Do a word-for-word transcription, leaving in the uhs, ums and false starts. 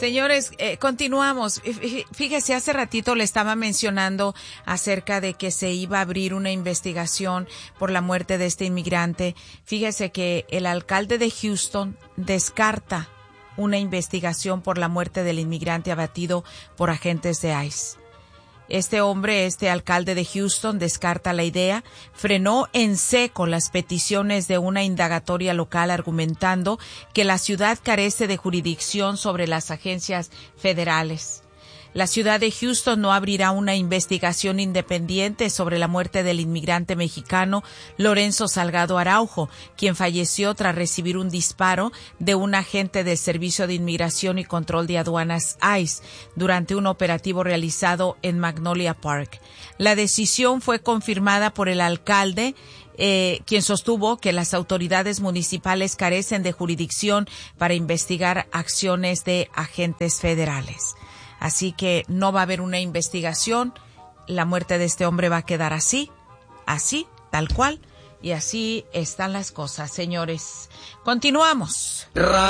Señores, eh, continuamos. Fíjese, hace ratito le estaba mencionando acerca de que se iba a abrir una investigación por la muerte de este inmigrante. Fíjese que el alcalde de Houston descarta una investigación por la muerte del inmigrante abatido por agentes de ICE. Este hombre, este alcalde de Houston, descarta la idea, frenó en seco las peticiones de una indagatoria local argumentando que la ciudad carece de jurisdicción sobre las agencias federales. La ciudad de Houston no abrirá una investigación independiente sobre la muerte del inmigrante mexicano Lorenzo Salgado Araujo, quien falleció tras recibir un disparo de un agente del Servicio de Inmigración y Control de Aduanas ICE durante un operativo realizado en Magnolia Park. La decisión fue confirmada por el alcalde, Eh, quien sostuvo que las autoridades municipales carecen de jurisdicción para investigar acciones de agentes federales. Así que no va a haber una investigación, la muerte de este hombre va a quedar así, así, tal cual, y así están las cosas, señores. Continuamos.